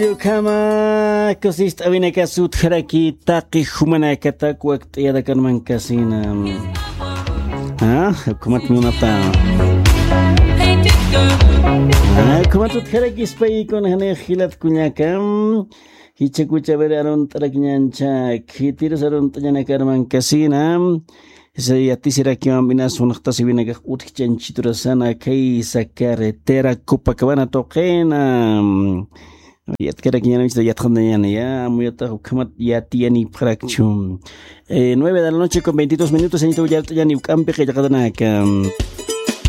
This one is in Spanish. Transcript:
Kama kasist avinaka sut haraki taqi humana katak waqt yada kan man kasina hukumat munata hukumat haraki spai kon hane khilat kunyakam hichakucha beraron traknyancha khitiras aron tanyana karman kasina Yatisira que ambinas unachtas y viene que utchanchiturasana que esa carretera Copacabana toquena yatkera que ya no viste ya muy atacamat ya tiene fracción 9 de la noche con 22 minutos en ya ni campe que ya